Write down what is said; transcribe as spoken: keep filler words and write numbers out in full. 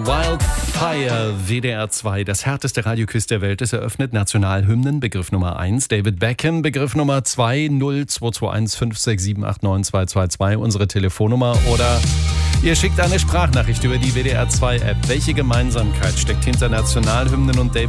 Wildfire, W D R zwei, das härteste Radioquiz der Welt ist eröffnet. Nationalhymnen, Begriff Nummer eins. David Beckham, Begriff Nummer zwei. null zwei zwei eins fünf sechs sieben acht neun zwei zwei zwei, unsere Telefonnummer. Oder ihr schickt eine Sprachnachricht über die W D R zwei App. Welche Gemeinsamkeit steckt hinter Nationalhymnen und David